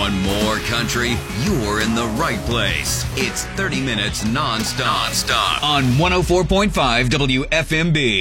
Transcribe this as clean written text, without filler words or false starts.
Want more country? You're in the right place. It's 30 minutes non-stop on 104.5 WFMB.